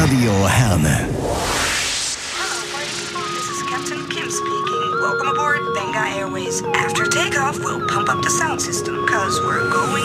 Radio Herne. This is Captain Kim speaking. Welcome aboard Benga Airways. After takeoff, we'll pump up the sound system, cause we're going